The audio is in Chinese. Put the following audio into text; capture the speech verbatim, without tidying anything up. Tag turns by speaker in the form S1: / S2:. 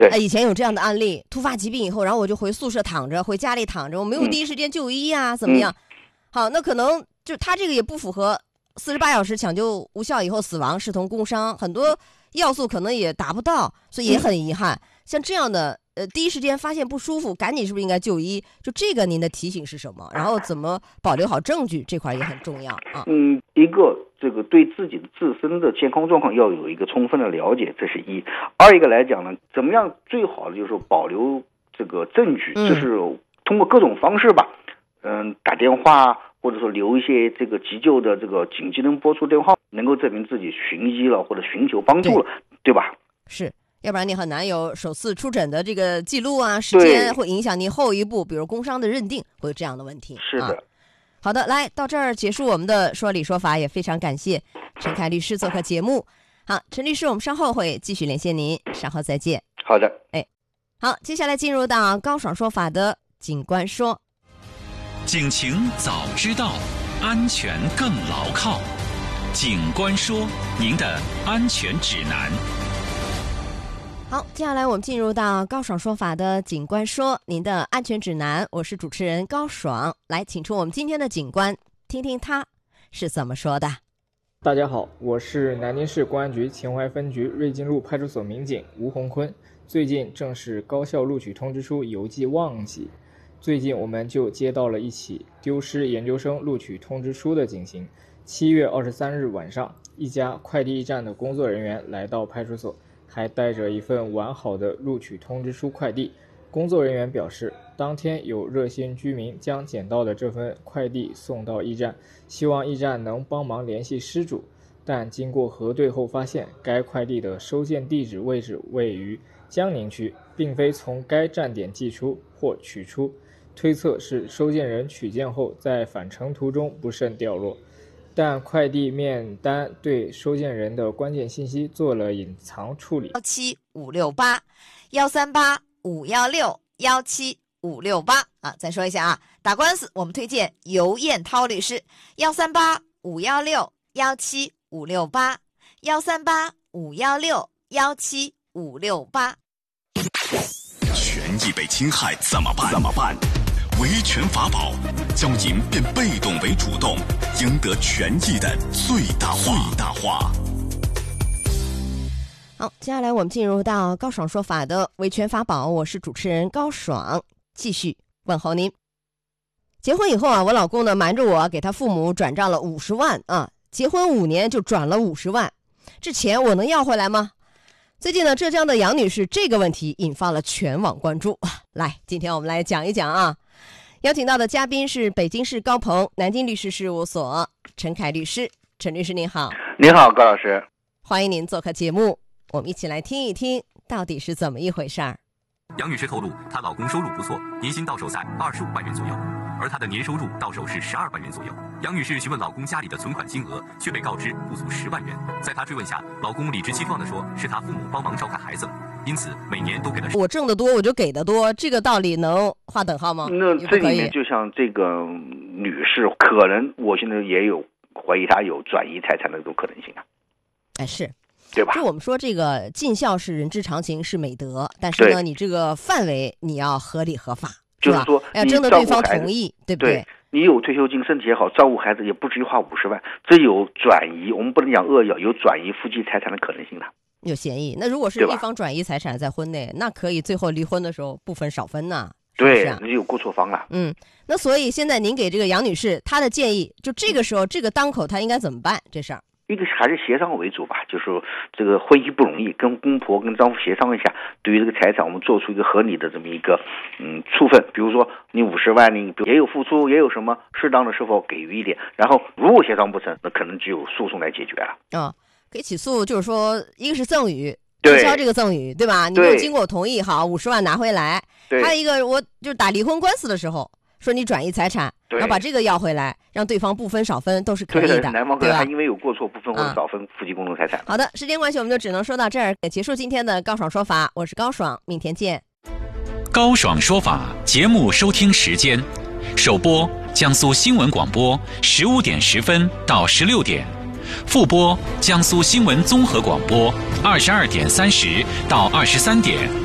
S1: 对，
S2: 呃，以前有这样的案例，突发疾病以后，然后我就回宿舍躺着，回家里躺着，我没有第一时间就医啊，嗯、怎么样？好，那可能就他这个也不符合四十八小时抢救无效以后死亡视同工伤，很多要素可能也达不到，所以也很遗憾。嗯、像这样的，呃，第一时间发现不舒服，赶紧是不是应该就医？就这个您的提醒是什么？然后怎么保留好证据，这块也很重要啊。
S1: 嗯，一个这个对自己的自身的健康状况要有一个充分的了解，这是一。二一个来讲呢，怎么样最好的就是说保留这个证据，
S2: 嗯、
S1: 就是通过各种方式吧，嗯，打电话。或者说留一些这个急救的这个紧急能拨出电话，能够证明自己寻医了或者寻求帮助了， 对, 对吧？
S2: 是，要不然你很难有首次出诊的这个记录啊，时间会影响您后一步，比如工伤的认定，会有这样的问题。
S1: 是的、啊。
S2: 好的，来到这儿结束我们的说理说法，也非常感谢陈凯律师做客节目。好，陈律师，我们稍后会继续连线您，稍后再见。
S1: 好的，
S2: 哎，好，接下来进入到高爽说法的警官说。
S3: 警情早知道，安全更牢靠。警官说，您的安全指南。
S2: 好，接下来我们进入到高爽说法的警官说，您的安全指南。我是主持人高爽，来，请出我们今天的警官，听听他是怎么说的。
S4: 大家好，我是南京市公安局秦淮分局瑞金路派出所民警吴洪坤。最近正是高校录取通知书邮寄旺季。最近我们就接到了一起丢失研究生录取通知书的警情。七月二十三日晚上，一家快递驿站的工作人员来到派出所，还带着一份完好的录取通知书快递。工作人员表示，当天有热心居民将捡到的这份快递送到驿站，希望驿站能帮忙联系失主。但经过核对后发现，该快递的收件地址位置位于江宁区，并非从该站点寄出或取出。推测是收件人取件后在返程途中不慎掉落，但快递面单对收件人的关键信息做了隐藏处理。
S5: 幺七五六八幺三八五幺六幺七五六八啊，再说一下啊，打官司我们推荐尤艳涛律师，幺三八五幺六幺七五六八幺三八五幺六幺七五六八。
S6: 权益被侵害怎么办？怎么办？维权法宝，教您变被动为主动，赢得权益的最大化。最大化。
S2: 好，接下来我们进入到高爽说法的维权法宝，我是主持人高爽，继续问候您。结婚以后啊，我老公呢瞒着我给他父母转账了五十万啊，结婚五年就转了五十万，这钱我能要回来吗？最近呢，浙江的杨女士这个问题引发了全网关注。来，今天我们来讲一讲啊。邀请到的嘉宾是北京市高鹏南京律师事务所陈凯律师。陈律师您好。
S1: 您好，高老师。
S2: 欢迎您做客节目，我们一起来听一听到底是怎么一回事儿。
S7: 杨女士透露，她老公收入不错，年薪到手在二十五万元左右，而她的年收入到手是十二万元左右。杨女士询问老公家里的存款金额，却被告知不足十万元。在她追问下，老公理直气壮地说是他父母帮忙照看孩子，因此每年都给了。
S2: 我挣得多我就给得多，这个道理能划等号吗？
S1: 那这里面就像这个女士，可能我现在也有怀疑她有转移财产的这种可能性啊。
S2: 哎，是。
S1: 对吧？
S2: 就我们说这个尽孝是人之常情，是美德，但是呢，你这个范围你要合理合法，
S1: 就是说
S2: 要征得对方同意，对不对？
S1: 对，你有退休金，身体也好，照顾孩子也不至于花五十万，这有转移，我们不能讲恶意，有转移夫妻财产的可能性的，
S2: 有嫌疑。那如果是一方转移财产在婚内，那可以最后离婚的时候不分少分呐。
S1: 对，
S2: 那、啊、
S1: 就有过错方了。
S2: 嗯，那所以现在您给这个杨女士她的建议，就这个时候、嗯、这个当口她应该怎么办？这事儿？
S1: 一个还是协商为主吧，就是说这个婚姻不容易，跟公婆跟丈夫协商一下，对于这个财产我们做出一个合理的这么一个嗯处分，比如说你五十万你也有付出，也有什么适当的是否给予一点，然后如果协商不成，那可能只有诉讼来解决了。
S2: 啊、哦，可以起诉，就是说一个是赠与，取消这个赠与，对吧？你没有经过我同意，好，五十万拿回来。还有一个，我就打离婚官司的时候。说你转移财产，然后把这个要回来，让对方不分少分都是可以的。
S1: 男方可能还因为有过错不分或者少分夫妻共同财产、
S2: 嗯。好的，时间关系我们就只能说到这儿，结束今天的高爽说法。我是高爽，明天见。
S3: 高爽说法节目收听时间：首播江苏新闻广播十五点十分到十六点，复播江苏新闻综合广播二十二点三十到二十三点。